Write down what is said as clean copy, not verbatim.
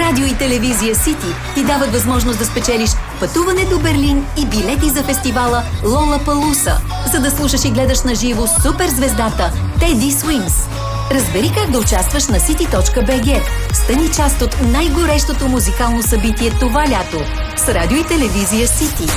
Радио и телевизия Сити ти дават възможност да спечелиш пътуване до Берлин и билети за фестивала Лолапалуса, за да слушаш и гледаш на живо суперзвездата Теди Свимс. Разбери как да участваш на city.bg. Стани част от най-горещото музикално събитие това лято с Радио и телевизия Сити.